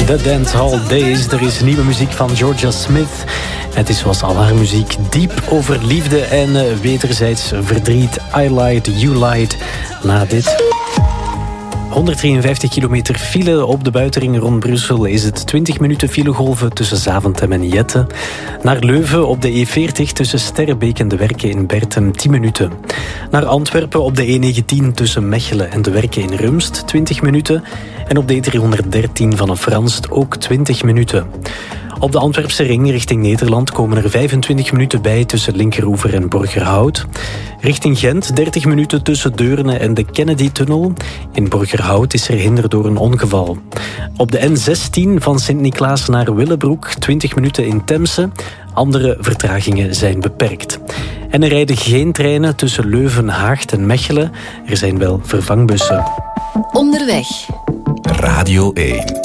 The Dancehall Days. Er is nieuwe muziek van Georgia Smith. Het is zoals al haar muziek diep over liefde en wederzijds verdriet. I lied, you lied. Na dit 153 kilometer file op de buitenring rond Brussel is het 20 minuten filegolven tussen Zaventem en Jette. Naar Leuven op de E40 tussen Sterrebeek en De Werken in Bertem 10 minuten. Naar Antwerpen op de E19 tussen Mechelen en De Werken in Rumst 20 minuten. En op de E313 vanaf Ranst ook 20 minuten. Op de Antwerpse ring richting Nederland komen er 25 minuten bij tussen Linkeroever en Borgerhout. Richting Gent 30 minuten tussen Deurne en de Kennedy-tunnel. In Borgerhout is er hinder door een ongeval. Op de N16 van Sint-Niklaas naar Willebroek 20 minuten in Temse. Andere vertragingen zijn beperkt. En er rijden geen treinen tussen Leuven, Haagt en Mechelen. Er zijn wel vervangbussen. Onderweg. Radio 1.